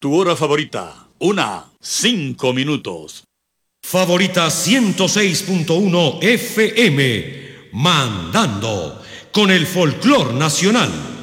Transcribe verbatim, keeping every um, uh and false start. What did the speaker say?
Tu hora favorita, una, cinco minutos. Favorita ciento seis punto uno F M, mandando con el folclor nacional.